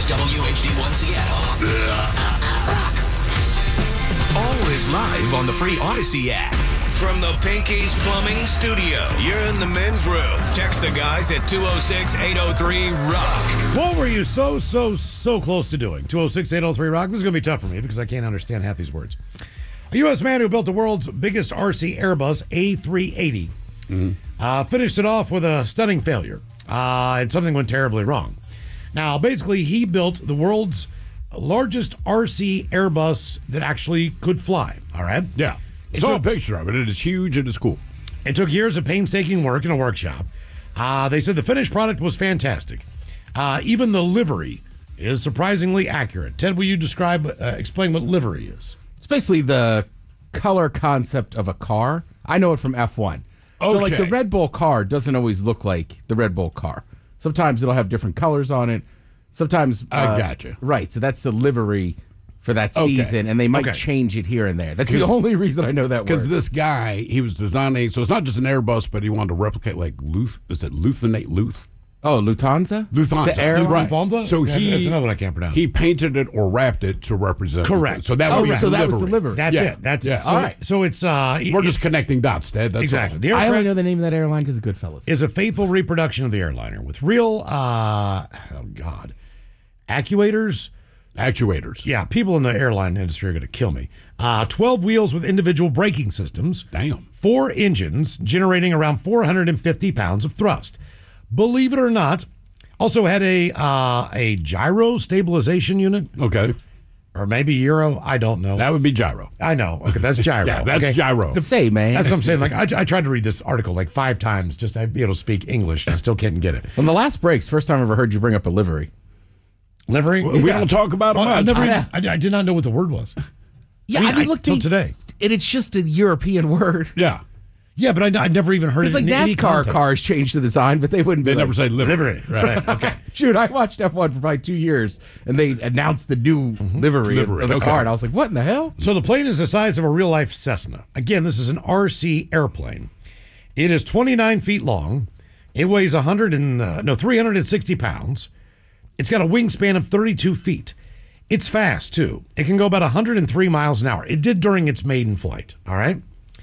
WHD1 Seattle. Always live on the free Odyssey app. From the Pinky's Plumbing Studio, you're in the men's room. Text the guys at 206-803-ROCK. What were you so close to doing? 206-803-ROCK. This is going to be tough for me because I can't understand half these words. A U.S. man who built the world's biggest RC Airbus A380 finished it off with a stunning failure. And something went terribly wrong. Now, basically, he built the world's largest RC Airbus that actually could fly. All right? Yeah. Saw a picture of it. It is huge. It is cool. It took years of painstaking work in a workshop. They said the finished product was fantastic. Even the livery is surprisingly accurate. Ted, will you explain what livery is? It's basically the color concept of a car. I know it from F1. So, like, the Red Bull car doesn't always look like the Red Bull car. Sometimes it'll have different colors on it. Sometimes... I gotcha. Right, so that's the livery for that season, and they might change it here and there. That's the only reason I know that word. Because this guy, he was designing... So it's not just an Airbus, but he wanted to replicate, like, Luth... Is it Luth? Oh, Lufthansa? Lufthansa. The airline? Lufthansa? So that's another one I can't pronounce. He painted it or wrapped it to represent... Correct. So that would be so that was the livery. That's it. That's it. So, all right. So it's... We're just connecting dots, Ted. That's exactly. all. The I only aircraft know the name of that airline because of Goodfellas. is a faithful reproduction of the airliner with real... actuators... Actuators. Yeah, people in the airline industry are going to kill me. 12 wheels with individual braking systems. Damn. 4 engines generating around 450 pounds of thrust. Believe it or not, also had a gyro stabilization unit. Okay. Or maybe Euro. I don't know. That would be gyro. I know. Okay, that's gyro. Yeah, that's okay. gyro. Say, man. That's what I'm saying. Like I tried to read this article like 5 times just to be able to speak English, and I still can't get it. On the last breaks, first time I ever heard you bring up a livery. Livery? We don't talk about it much. I did not know what the word was. Yeah, I mean, look, till today. And it's just a European word. Yeah. Yeah, but I never even heard It's it like in any NASCAR context. cars changed the design, but they wouldn't be They never say livery. Right. Okay. Shoot, I watched F1 for probably 2 years, and they announced the new livery of the car, and I was like, what in the hell? So the plane is the size of a real-life Cessna. Again, this is an RC airplane. It is 29 feet long. It weighs 360 pounds. It's got a wingspan of 32 feet. It's fast, too. It can go about 103 miles an hour. It did during its maiden flight, all right?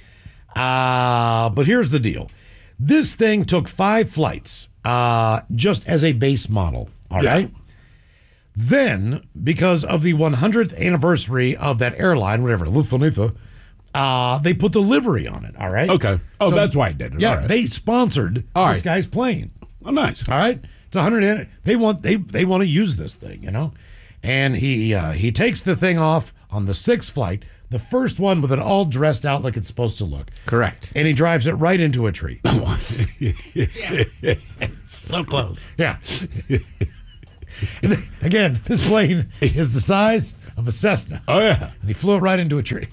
But here's the deal. This thing took 5 flights just as a base model, all right? Then, because of the 100th anniversary of that airline, whatever, Lufthansa, they put the livery on it, all right? Okay. Oh, So- that's why he did it. Yeah, All right. they sponsored this guy's plane. Oh, nice. All right, it's 100. They want to use this thing, you know, and he takes the thing off on the 6th flight, the first one with it all dressed out like it's supposed to look. Correct. And he drives it right into a tree. So close. Yeah. Again, this plane is the size of a Cessna. Oh, yeah. And he flew it right into a tree.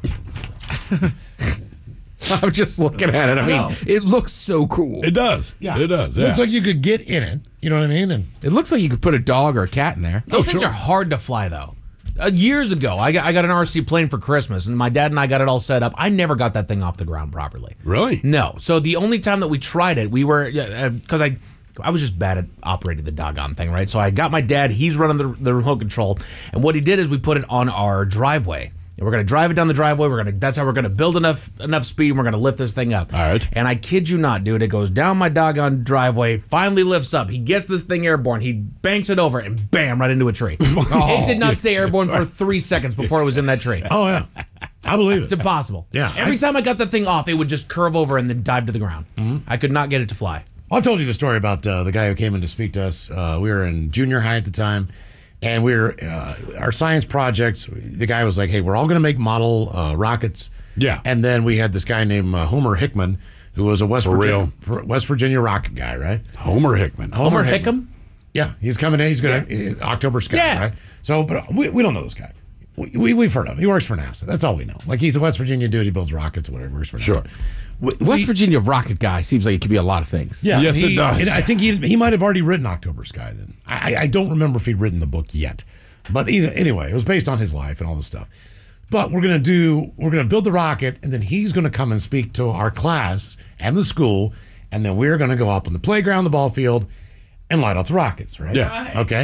I'm just looking at it. I mean, it looks so cool. It does. Yeah. It does. Yeah. Looks like you could get in it. You know what I mean? And It looks like you could put a dog or a cat in there. Those things are hard to fly, though. Years ago, I got an RC plane for Christmas, and my dad and I got it all set up. I never got that thing off the ground properly. Really? No. So the only time that we tried it, we were because I was just bad at operating the doggone thing, right? So I got my dad. He's running the remote control, and what he did is we put it on our driveway. And we're gonna drive it down the driveway. That's how we're gonna build enough speed. And we're gonna lift this thing up. All right. And I kid you not, dude, it goes down my doggone driveway. Finally lifts up. He gets this thing airborne. He banks it over and bam, right into a tree. It did not stay airborne for 3 seconds before it was in that tree. oh yeah, I believe It's it. impossible. Yeah. Every time I got the thing off, it would just curve over and then dive to the ground. I could not get it to fly. I've told you the story about the guy who came in to speak to us. We were in junior high at the time, and we were our science projects. The guy was like, "Hey, we're all going to make model rockets." Yeah. And then we had this guy named Homer Hickman, who was a West Virginia rocket guy, right? Homer Hickman. Homer Hickam? Yeah, he's coming in. He's going to October Sky, Yeah. right? So, but we don't know this guy. We've heard of him. He works for NASA. That's all we know. Like, he's a West Virginia dude. He builds rockets or whatever. He works for NASA. Sure. West Virginia rocket guy seems like it could be a lot of things. Yeah, Yes, it does. And I think he might have already written October Sky then. I don't remember if he'd written the book yet. But anyway, it was based on his life and all this stuff. But we're going to build the rocket, and then he's going to come and speak to our class and the school, and then we're going to go up on the playground, the ball field, and light off the rockets, right? Yeah. Okay.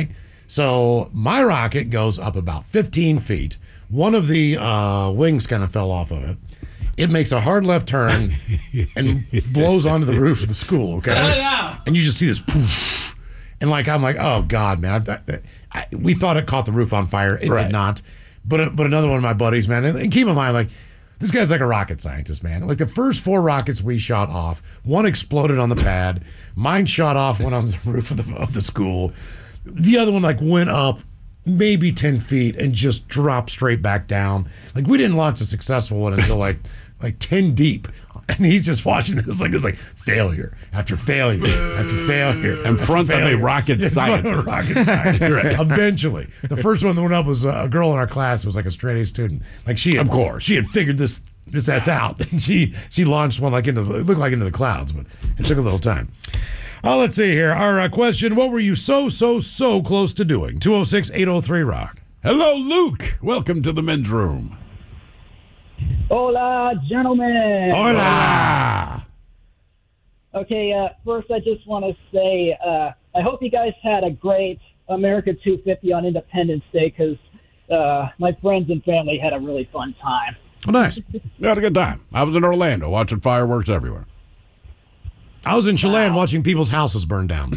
So my rocket goes up about 15 feet. One of the wings kind of fell off of it. It makes a hard left turn and blows onto the roof of the school, okay? Oh, yeah. And you just see this poof. And I'm like, oh, God, man. We thought it caught the roof on fire. It did not. But another one of my buddies, man, and keep in mind, this guy's like a rocket scientist, man. Like the first 4 rockets we shot off, one exploded on the pad. Mine shot off, went on the roof of the school. The other one went up maybe 10 feet and just dropped straight back down. We didn't launch a successful one until like 10 deep. And he's just watching this it's like failure after failure after failure. In front of a rocket scientist. Right. Eventually. The first one that went up was a girl in our class. It was a straight A student. She had figured this ass out. And she launched one it looked like into the clouds, but it took a little time. Let's see here. Our question, what were you so close to doing? 206-803-ROCK. Hello, Luke. Welcome to the men's room. Hola, gentlemen. Hola. Okay, first I just want to say I hope you guys had a great America 250 on Independence Day because my friends and family had a really fun time. Oh, nice. We had a good time. I was in Orlando watching fireworks everywhere. I was in Chelan watching people's houses burn down.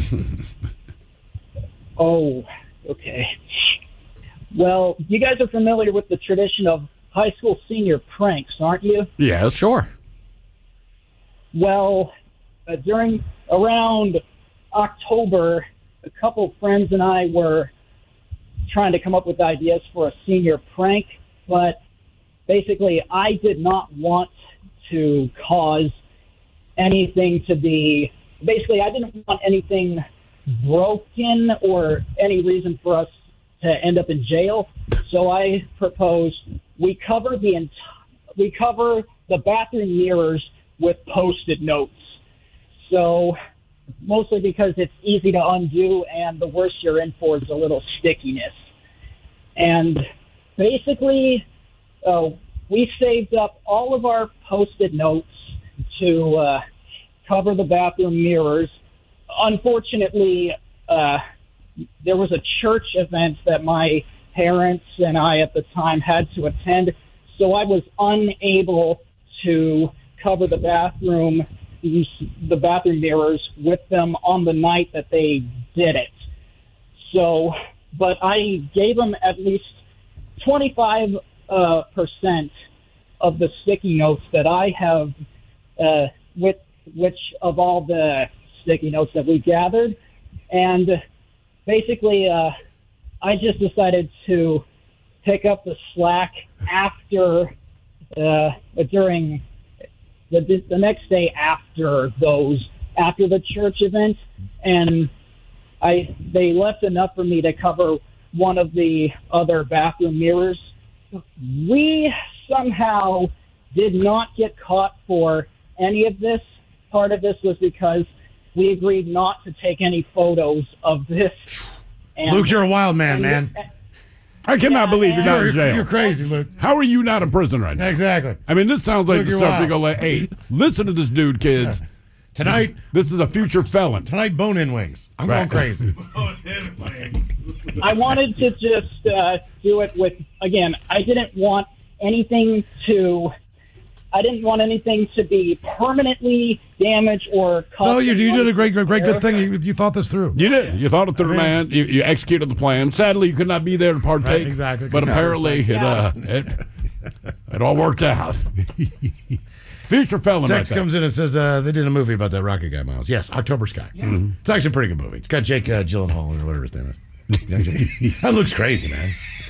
Oh, okay. Well, you guys are familiar with the tradition of high school senior pranks, aren't you? Yes, sure. Well, during around October, a couple friends and I were trying to come up with ideas for a senior prank, but basically I did not want to cause anything to be, basically I didn't want anything broken or any reason for us to end up in jail. So I proposed we cover the bathroom mirrors with Post-it notes. So mostly because it's easy to undo, and the worst you're in for is a little stickiness. And basically, we saved up all of our Post-it notes to cover the bathroom mirrors. Unfortunately, there was a church event that my parents and I at the time had to attend, so I was unable to cover the bathroom mirrors with them on the night that they did it. So, but I gave them at least 25% of the sticky notes that I have, with which of all the sticky notes that we gathered, and basically, I just decided to pick up the slack after, during the next day after the church event, and they left enough for me to cover one of the other bathroom mirrors. We somehow did not get caught for any of this. Part of this was because we agreed not to take any photos of this. And, Luke, you're a wild man. I cannot believe you're not in jail. You're crazy, Luke. How are you not in prison right now? Exactly. I mean, this sounds like Luke, the stuff you go hey, listen to this dude, kids. Tonight, this is a future felon. Tonight, bone-in wings. I'm going crazy. I wanted to just do it with, again, I didn't want anything to be permanently damaged or caused. No, you did a great good thing. You thought this through. You did. You thought it through, man. You executed the plan. Sadly, you could not be there to partake. Right, exactly. But apparently, it all worked out. Future felon. Text comes in and says they did a movie about that rocket guy, Miles. Yes, October Sky. Yeah. Mm-hmm. It's actually a pretty good movie. It's got Jake Gyllenhaal or whatever his name is. That looks crazy, man.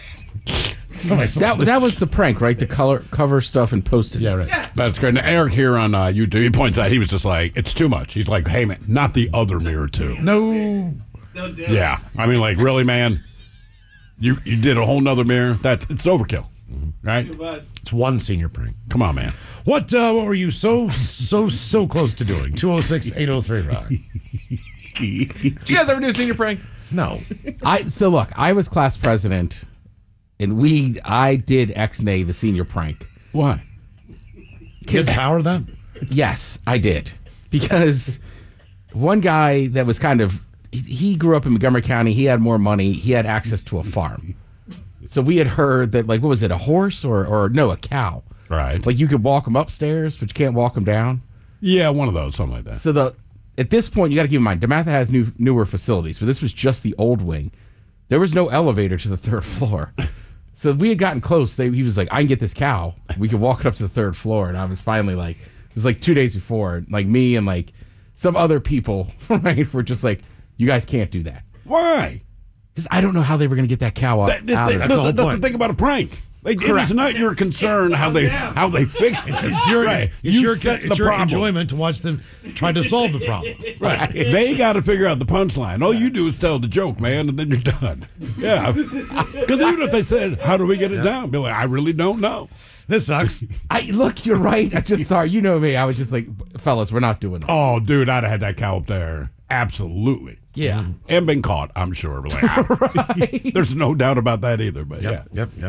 That was the prank, right? The cover stuff and post it. Yeah, right. Yeah. That's great. Now, Eric here on YouTube, he points out, he was just like, it's too much. He's like, hey, man, not the other mirror, too. No. Yeah. I mean, like, really, man? You did a whole nother mirror? It's overkill, right? Too much. It's one senior prank. Come on, man. What were you so close to doing? 206-803-ROCK. Did you guys ever do senior pranks? No. So look, I was class president, and I did X-Nay the senior prank. Why? Kids power that? Yes, I did. Because one guy that was kind of he grew up in Montgomery County. He had more money. He had access to a farm. So we had heard that, like, what was it, a horse or no, a cow? Right. Like, you could walk them upstairs, but you can't walk them down. Yeah, one of those, something like that. So at this point, you got to keep in mind, DeMatha has newer facilities, but this was just the old wing. There was no elevator to the third floor. So we had gotten close. He was like, I can get this cow. We could walk it up to the third floor. And I was finally like, it was like 2 days before, like me and like some other people, right, were just like, you guys can't do that. Why? Because I don't know how they were going to get that cow out. That's the thing about a prank. Like, it is not your concern how they fix it. It's your enjoyment to watch them try to solve the problem. Right. They got to figure out the punchline. All you do is tell the joke, man, and then you're done. Yeah. Because even if they said, how do we get it down? Be like, I really don't know. This sucks. Look, you're right. I just saw, you know me. I was just like, fellas, we're not doing that. Oh, dude, I'd have had that cow up there. Absolutely. Yeah. And been caught, I'm sure. Like, there's no doubt about that either. But Yep.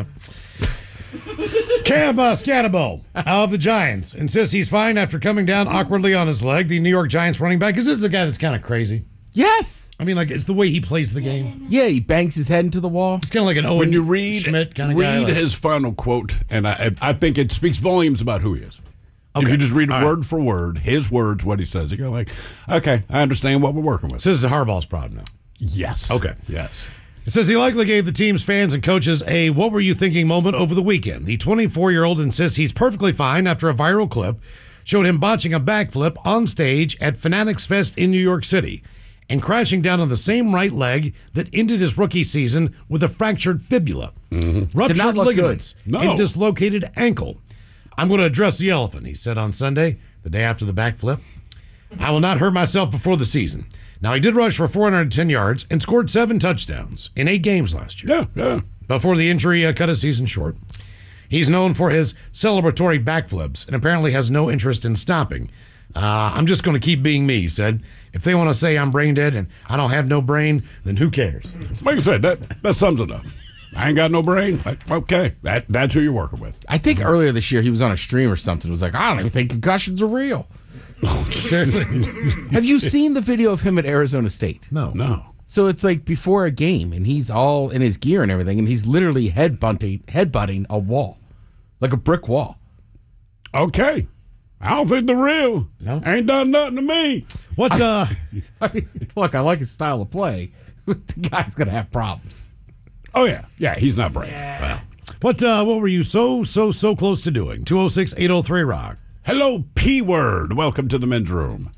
Cam Scatabo of the Giants insists he's fine after coming down awkwardly on his leg. The New York Giants running back. Is this the guy that's kind of crazy? Yes. I mean, like, it's the way he plays the game. Yeah, he bangs his head into the wall. It's kind of like an Owen when you read Schmidt kind of guy. Read his final quote, and I think it speaks volumes about who he is. Okay. If you just read word for word, his words, what he says, you go like, okay, I understand what we're working with. So this is Harbaugh's problem now. Yes. Okay. Yes. It says he likely gave the team's fans and coaches a what were you thinking moment over the weekend. The 24-year-old insists he's perfectly fine after a viral clip showed him botching a backflip on stage at Fanatics Fest in New York City and crashing down on the same right leg that ended his rookie season with a fractured fibula, ruptured ligaments, and dislocated ankle. I'm going to address the elephant, he said on Sunday, the day after the backflip. I will not hurt myself before the season. Now, he did rush for 410 yards and scored 7 touchdowns in 8 games last year. Yeah. Before the injury cut his season short. He's known for his celebratory backflips and apparently has no interest in stopping. I'm just going to keep being me, he said. If they want to say I'm brain dead and I don't have no brain, then who cares? Like I said, that sums it up. I ain't got no brain. Okay, that's who you're working with. I think earlier this year he was on a stream or something. It was like, I don't even think concussions are real. Seriously. Have you seen the video of him at Arizona State? No. So it's like before a game, and he's all in his gear and everything, and he's literally headbutting a wall, like a brick wall. Okay. I don't think they're real. No. Ain't done nothing to me. What? I mean, look, I like his style of play. The guy's going to have problems. Oh, yeah. Yeah, he's not brave. Well, what were you so close to doing? 206-803-ROCK. Hello, P-word. Welcome to the men's room.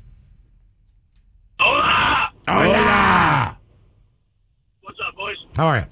Hola! Hola! What's up, boys? How are you?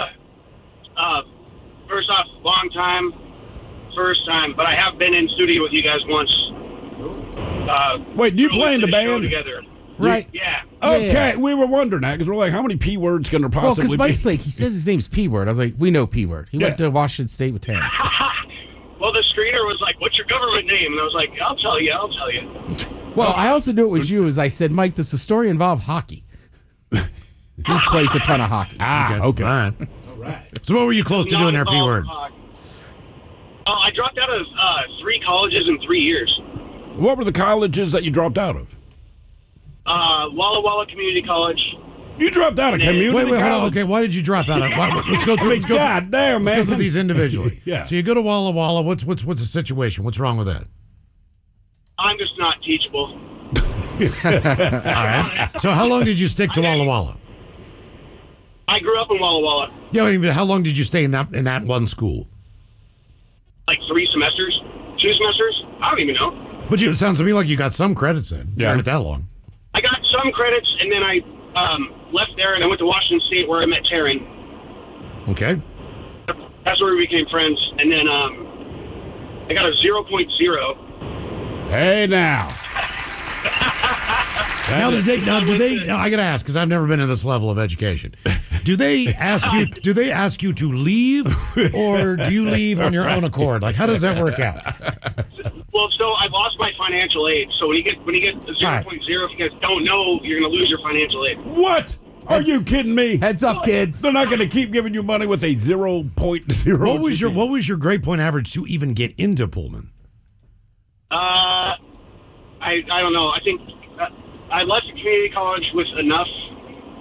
First off, long time. First time, but I have been in studio with you guys once. Wait, do you play in the show band? Together. Right. Yeah. Okay, Yeah. we were wondering that because we're like, how many P-words can there Well, possibly because be? Mike's like, he says his name's P-word. I was like, we know P-word. He went to Washington State with Taryn. Well, the screener was like, what's your government name? And I was like, I'll tell you. Well, I also knew it was you as I said, Mike, does the story involve hockey? He plays a ton of hockey. Okay. All right. So what were you close to doing there, P-word? I dropped out of 3 colleges in 3 years. What were the colleges that you dropped out of? Walla Walla Community College. You dropped out of community Wait, hold on. college? Okay, why did you drop out? Let's go through. God damn, Let's man. go through these individually. Yeah. So you go to Walla Walla. What's the situation? What's wrong with that? I'm just not teachable. All right. So how long did you stick to Walla Walla? I grew up in Walla Walla. Yeah, but how long did you stay in that one school? Like 3 semesters? 2 semesters? I don't even know. But it sounds to me like you got some credits then. Yeah. You're in it that long. I got some credits, and then I left there, and I went to Washington State where I met Taryn. Okay. That's where we became friends. And then I got a 0.0. Hey, now. Now, I got to ask because I've never been in this level of education. Do they ask you? Do they ask you to leave, or do you leave on your own accord? Like, how does that work out? Well, so I lost my financial aid. So when you get a 0.0, if you guys don't know, you're going to lose your financial aid. What? Are you kidding me? Heads up, kids. They're not going to keep giving you money with a 0.0. What was your grade point average to even get into Pullman? I don't know. I think I left the community college with enough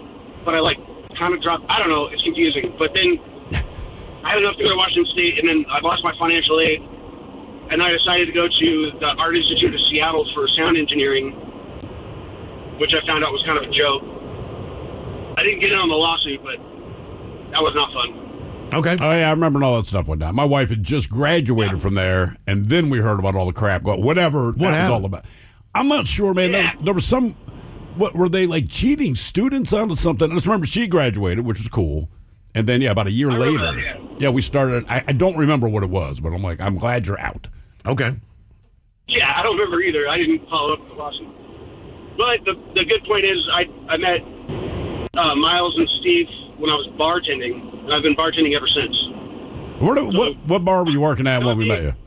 but I kind of dropped. I don't know. It's confusing. But then I had enough to go to Washington State, and then I lost my financial aid, and I decided to go to the Art Institute of Seattle for sound engineering, which I found out was kind of a joke. I didn't get in on the lawsuit, but that was not fun. Okay. Oh, yeah, I remember all that stuff went down. My wife had just graduated from there, and then we heard about all the crap, whatever that was all about. I'm not sure, man. Yeah. There was some, what were they, like, cheating students onto something? I just remember she graduated, which was cool. And then, about a year later, we started, I don't remember what it was, but I'm like, I'm glad you're out. Okay. Yeah, I don't remember either. I didn't follow up with the lawsuit. But the good point is I met Miles and Steve when I was bartending, and I've been bartending ever since. What bar were you working at when we met you?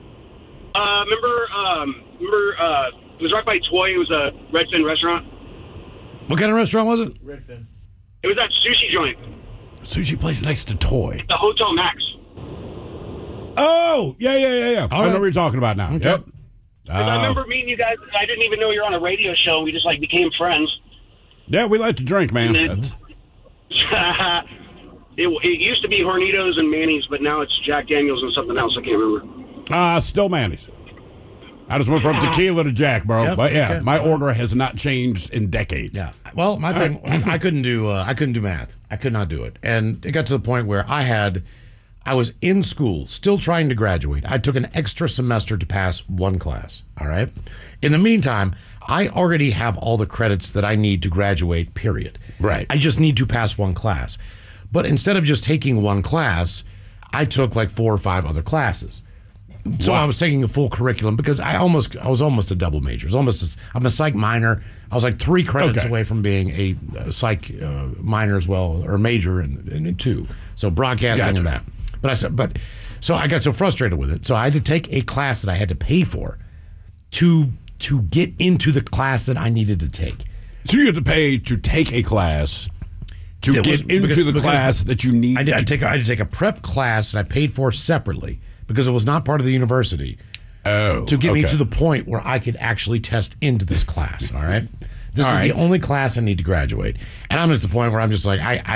Remember, it was right by Toy. It was a Redfin restaurant. What kind of restaurant was it? Redfin. It was that sushi joint. Sushi place next to Toy. The Hotel Max. Oh, yeah. I know what you're talking about now. Okay. Yep. I remember meeting you guys. I didn't even know you were on a radio show. We just became friends. Yeah, we like to drink, man. It used to be Hornitos and Manny's, but now it's Jack Daniels and something else. I can't remember. Still Manny's. I just went from tequila to Jack, bro. Yep, but okay. My order has not changed in decades. Yeah. Well, my thing, I couldn't do math. I could not do it, and it got to the point where I was in school, still trying to graduate. I took an extra semester to pass one class. All right. In the meantime, I already have all the credits that I need to graduate. Period. Right. I just need to pass one class. But instead of just taking one class, I took 4 or 5 other classes. So I was taking a full curriculum because I was almost a double major. I'm a psych minor. I was 3 credits away from being a psych minor as well, or major in 2. So broadcasting and that. So I got so frustrated with it. So I had to take a class that I had to pay for to get into the class that I needed to take. So you had to pay to take a class to get into the class that you need. I had to take a prep class that I paid for separately because it was not part of the university. Oh, to get me to the point where I could actually test into this class. All right, this is the only class I need to graduate, and I'm at the point where I'm just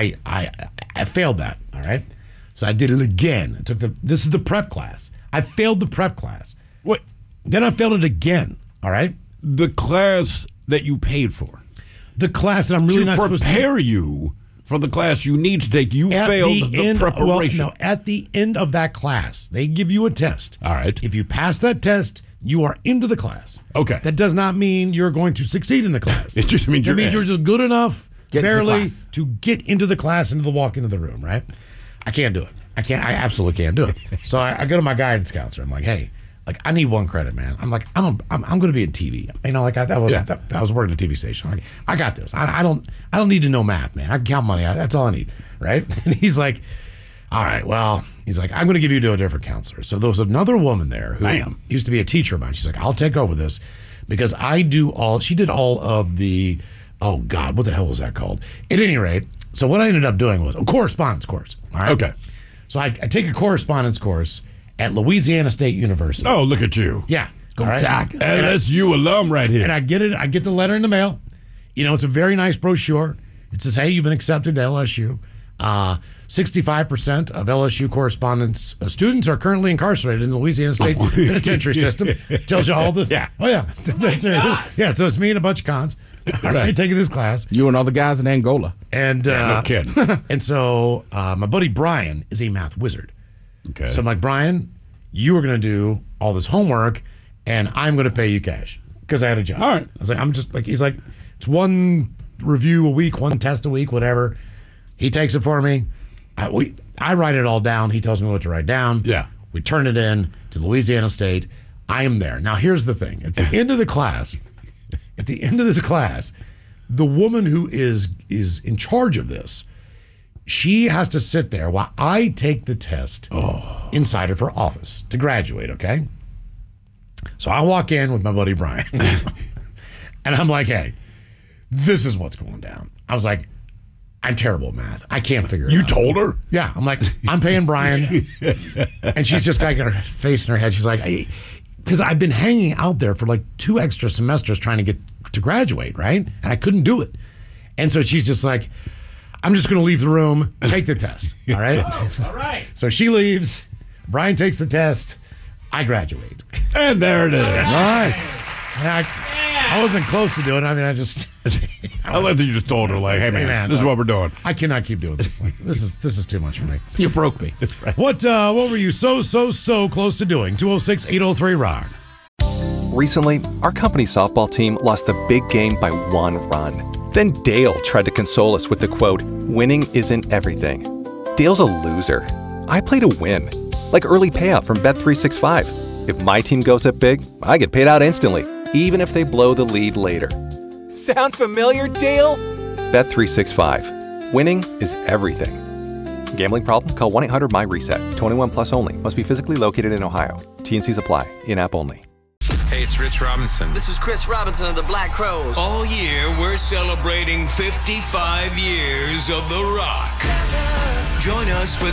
I failed that. All right, so I did it again. This is the prep class. I failed the prep class. What? Then I failed it again. All right, the class that you paid for, the class that I'm really not supposed to prepare you for the class you need to take. You failed the preparation. Well, no, at the end of that class, they give you a test. All right. If you pass that test, you are into the class. Okay. That does not mean you're going to succeed in the class. It just means you're just good enough, barely, to get into the class, walk into the room, right? I can't do it. I absolutely can't do it. So I go to my guidance counselor. I'm like, hey, I need 1 credit, man. I'm going to be in TV. I was working at a TV station. I got this. I don't need to know math, man. I can count money. That's all I need, right? And he's like, all right, well, he's like, I'm going to give you to a different counselor. So there was another woman there who used to be a teacher of mine. She's like, I'll take over this because she did all of the, oh God, what the hell was that called? At any rate, so what I ended up doing was a correspondence course. All right. Okay. So I take a correspondence course at Louisiana State University. Oh, look at you. Yeah. Go Zach. LSU alum right here. And I get the letter in the mail. It's a very nice brochure. It says, hey, you've been accepted to LSU. 65% of LSU correspondence students are currently incarcerated in the Louisiana State Penitentiary System. Tells you all the... Yeah. Oh, yeah. Yeah, so it's me and a bunch of cons. All right, taking this class. You and all the guys in Angola. And no kidding. And so my buddy Brian is a math wizard. Okay. So I'm like, Brian, you are going to do all this homework, and I'm going to pay you cash because I had a job. All right. I was like, he's like, it's 1 review a week, 1 test a week, whatever. He takes it for me. I write it all down. He tells me what to write down. Yeah. We turn it in to Louisiana State. I am there. Now, here's the thing. At the end of the class, the woman who is in charge of this, she has to sit there while I take the test inside of her office to graduate, okay? So I walk in with my buddy Brian, and I'm like, hey, this is what's going down. I was like, I'm terrible at math. I can't figure it out. You told her? Yeah. I'm like, I'm paying Brian. And she's just got her face in her head. She's like, because I've been hanging out there for 2 extra semesters trying to get to graduate, right? And I couldn't do it. And so she's just like, I'm just going to leave the room, take the test. All right? All right. So she leaves. Brian takes the test. I graduate. And there it is. All right. I wasn't close to doing it. I mean, I just... I love that you just told her, like, hey, man, this is what we're doing. I cannot keep doing this. Like, this is too much for me. You broke me. What were you so close to doing? 206-803-ROCK. Recently, our company softball team lost the big game by 1 run. Then Dale tried to console us with the quote, "Winning isn't everything." Dale's a loser. I play to win. Like early payout from Bet365. If my team goes up big, I get paid out instantly, even if they blow the lead later. Sound familiar, Dale? Bet365. Winning is everything. Gambling problem? Call 1-800-MY-RESET. 21 plus only. Must be physically located in Ohio. T&Cs apply. In-app only. Hey, it's Rich Robinson. This is Chris Robinson of the Black Crowes. All year, we're celebrating 55 years of The Rock. Join us for